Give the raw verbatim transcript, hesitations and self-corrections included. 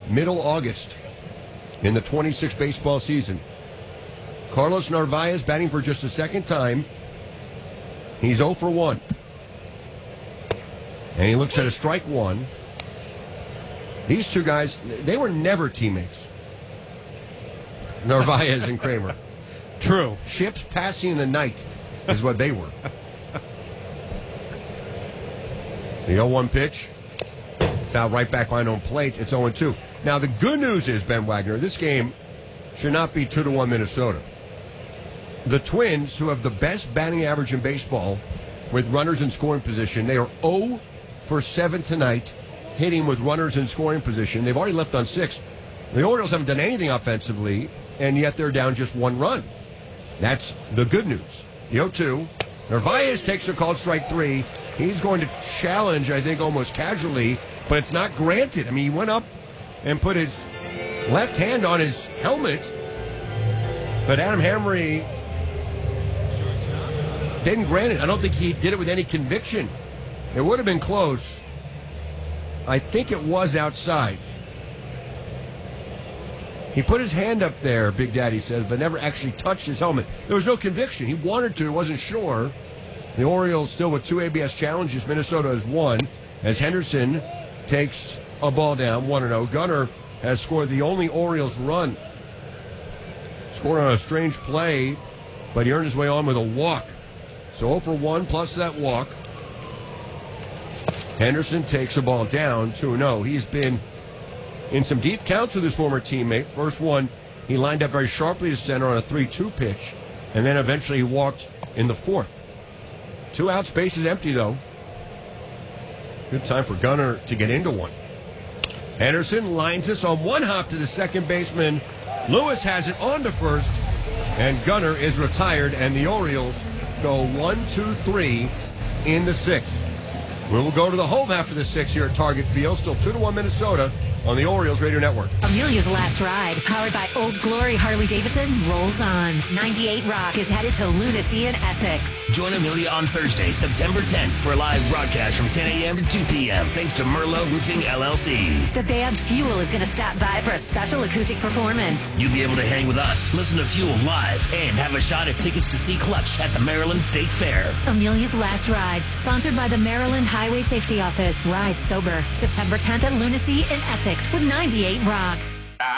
middle August in the twenty-six baseball season. Carlos Narvaez batting for just the second time. He's oh for one. And he looks at a strike one. These two guys, they were never teammates. Narvaez and Kramer. True. Ships passing in the night is what they were. The oh one pitch. Foul right back behind home plate. It's oh and two. Now, the good news is, Ben Wagner, this game should not be two to one Minnesota. The Twins, who have the best batting average in baseball with runners in scoring position, they are oh for seven tonight, hitting with runners in scoring position. They've already left on six. The Orioles haven't done anything offensively, and yet they're down just one run. That's the good news. The oh two. Narvaez takes a called strike three. He's going to challenge, I think, almost casually, but it's not granted. I mean, he went up and put his left hand on his helmet, but Adam Hamry didn't grant it. I don't think he did it with any conviction. It would have been close. I think it was outside. He put his hand up there, Big Daddy says, but never actually touched his helmet. There was no conviction. He wanted to, wasn't sure. The Orioles still with two A B S challenges. Minnesota has won as Henderson takes a ball down, one and oh. Gunnar has scored the only Orioles run. Scored on a strange play, but he earned his way on with a walk. So oh for one plus that walk. Henderson takes a ball down, two and oh. He's been in some deep counts with his former teammate. First one, he lined up very sharply to center on a three two pitch, and then eventually he walked in the fourth. Two outs, bases empty, though. Good time for Gunnar to get into one. Henderson lines this on one hop to the second baseman. Lewis has it on to first, and Gunnar is retired, and the Orioles go one, two, three in the sixth. We will go to the home half of the sixth here at Target Field. Still two to one Minnesota on the Orioles Radio Network. Amelia's Last Ride, powered by Old Glory Harley-Davidson, rolls on. ninety-eight Rock is headed to Lunacy in Essex. Join Amelia on Thursday, September tenth for a live broadcast from ten a.m. to two p.m. thanks to Merlot Roofing, L L C. The band Fuel is going to stop by for a special acoustic performance. You'll be able to hang with us, listen to Fuel live, and have a shot at tickets to see Clutch at the Maryland State Fair. Amelia's Last Ride, sponsored by the Maryland Highway Safety Office. Ride sober, September tenth at Lunacy in Essex with ninety-eight Rock.